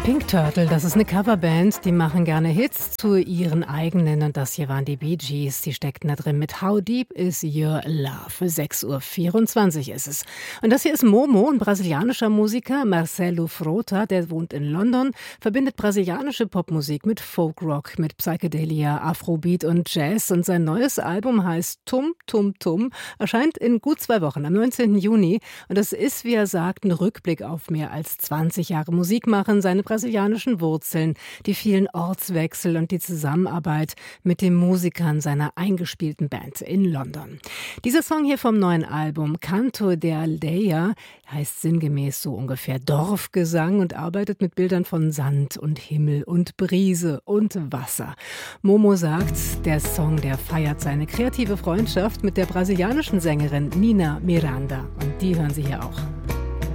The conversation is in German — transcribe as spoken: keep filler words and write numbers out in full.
Pink Turtle, das ist eine Coverband, die machen gerne Hits zu ihren eigenen und das hier waren die Bee Gees, die steckten da drin mit How Deep Is Your Love. sechs Uhr vierundzwanzig ist es. Und das hier ist Momo, ein brasilianischer Musiker, Marcelo Frota, der wohnt in London, verbindet brasilianische Popmusik mit Folkrock, mit Psychedelia, Afrobeat und Jazz und sein neues Album heißt Tum Tum Tum, erscheint in gut zwei Wochen, am neunzehnten Juni und das ist, wie er sagt, ein Rückblick auf mehr als zwanzig Jahre Musik machen, seine brasilianischen Wurzeln, die vielen Ortswechsel und die Zusammenarbeit mit den Musikern seiner eingespielten Band in London. Dieser Song hier vom neuen Album, Canto de Aldeia, heißt sinngemäß so ungefähr Dorfgesang und arbeitet mit Bildern von Sand und Himmel und Brise und Wasser. Momo sagt, der Song, der feiert seine kreative Freundschaft mit der brasilianischen Sängerin Nina Miranda. Und die hören Sie hier auch.